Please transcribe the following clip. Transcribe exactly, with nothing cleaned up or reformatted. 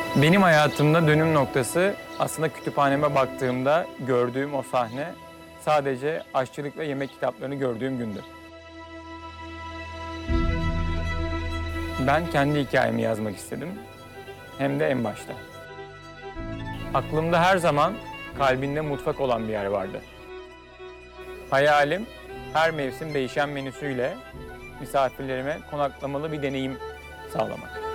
Benim hayatımda dönüm noktası aslında kütüphaneme baktığımda gördüğüm o sahne sadece aşçılık ve yemek kitaplarını gördüğüm gündü. Ben kendi hikayemi yazmak istedim. Hem de en başta. Aklımda her zaman kalbinde mutfak olan bir yer vardı. Hayalim her mevsim değişen menüsüyle misafirlerime konaklamalı bir deneyim sağlamak.